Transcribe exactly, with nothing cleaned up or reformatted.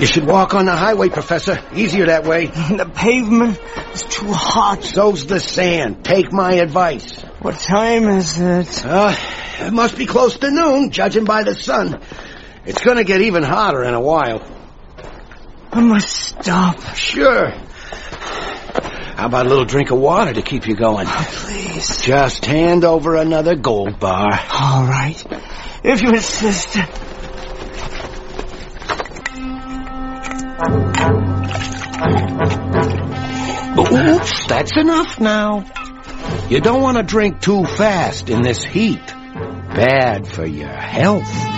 You should walk on the highway, Professor. Easier that way. The pavement is too hot. So's the sand. Take my advice. What time is it? Uh, it must be close to noon, judging by the sun. It's going to get even hotter in a while. I must stop. Sure. How about a little drink of water to keep you going? Oh, please. Just hand over another gold bar. All right. If you insist. Oops, that's enough now. You don't want to drink too fast in this heat. Bad for your health.